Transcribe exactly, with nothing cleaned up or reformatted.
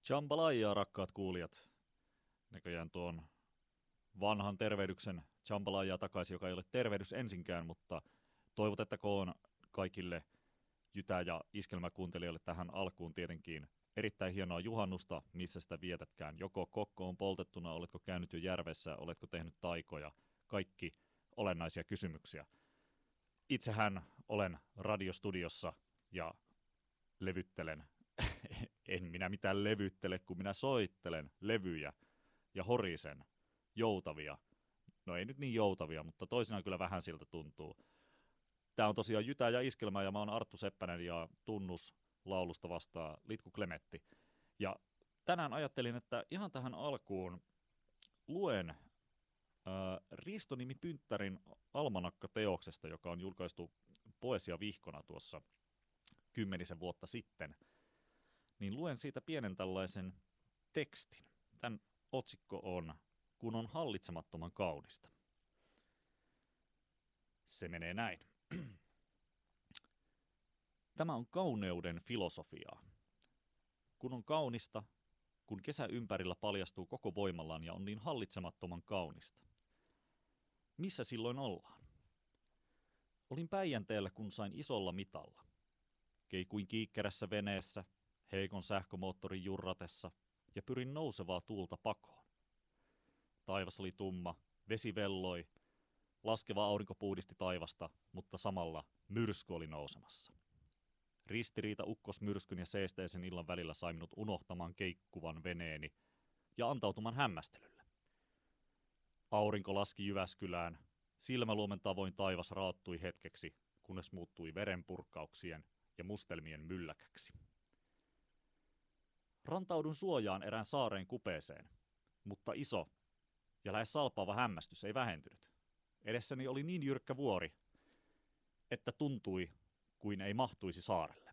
Jambalaya, rakkaat kuulijat. Näköjään tuon vanhan tervehdyksen Jambalaya takaisin, joka ei ole tervehdys ensinkään, mutta toivotettakoon kaikille jytä- ja iskelmäkuuntelijoille tähän alkuun tietenkin erittäin hienoa juhannusta, missä sitä vietätkään. Joko kokko on poltettuna, oletko käynyt jo järvessä, oletko tehnyt taikoja, kaikki olennaisia kysymyksiä. Itsehän olen radiostudiossa ja levyttelen. En minä mitään levyttele, kun minä soittelen levyjä ja horisen joutavia. No ei nyt niin joutavia, mutta toisinaan kyllä vähän siltä tuntuu. Tämä on tosiaan Jytä ja Iskelmä ja mä oon Arttu Seppänen ja tunnus laulusta vastaa Litku Klemetti. Ja tänään ajattelin, että ihan tähän alkuun luen äh, Risto-nimi Pynttärin almanakka-teoksesta, joka on julkaistu poesiavihkona tuossa kymmenisen vuotta sitten. Niin luen siitä pienen tällaisen tekstin. Tämän otsikko on Kun on hallitsemattoman kaunista. Se menee näin. Tämä on kauneuden filosofiaa. Kun on kaunista, kun kesä ympärillä paljastuu koko voimallaan ja on niin hallitsemattoman kaunista. Missä silloin ollaan? Olin Päijänteellä, kun sain isolla mitalla. Keikuin kiikkerässä veneessä, heikon sähkömoottorin jurratessa ja pyrin nousevaa tuulta pakoon. Taivas oli tumma, vesi velloi, laskeva aurinko puhdisti taivasta, mutta samalla myrsky oli nousemassa. Ristiriita ukkosmyrskyn ja seesteisen illan välillä sai minut unohtamaan keikkuvan veneeni ja antautuman hämmästelylle. Aurinko laski Jyväskylään, silmäluomen tavoin taivas raattui hetkeksi, kunnes muuttui verenpurkauksien ja mustelmien mylläkäksi. Rantaudun suojaan erään saareen kupeeseen, mutta iso ja lähes salpaava hämmästys ei vähentynyt. Edessäni oli niin jyrkkä vuori, että tuntui kuin ei mahtuisi saarelle.